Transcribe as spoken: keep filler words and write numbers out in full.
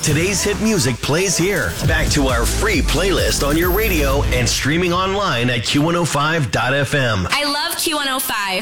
Today's hit music plays here. Back to our free playlist on your radio and streaming online at Q one oh five dot F M. I love Q one oh five.